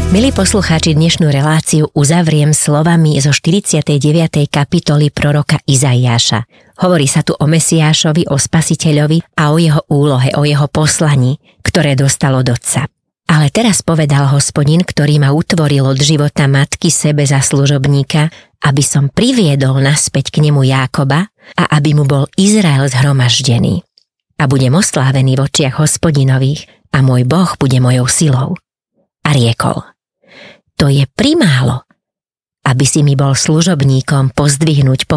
Milí poslucháči, dnešnú reláciu uzavriem slovami zo 49. kapitoly proroka Izaiáša. Hovorí sa tu o Mesiášovi, o Spasiteľovi a o jeho úlohe, o jeho poslaní, ktoré dostal od Otca. Ale teraz povedal Hospodin, ktorý ma utvoril od života matky sebe za služobníka, aby som priviedol naspäť k nemu Jákoba a aby mu bol Izrael zhromaždený. A budem oslávený v očiach Hospodinových a môj Boh bude mojou silou. A riekol: to je primálo, aby si mi bol služobníkom pozdvihnúť